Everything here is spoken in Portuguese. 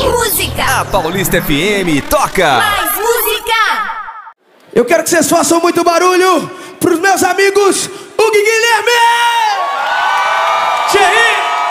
música. A Paulista FM toca. Mais música. Eu quero que vocês façam muito barulho pros meus amigos, o Guiguinho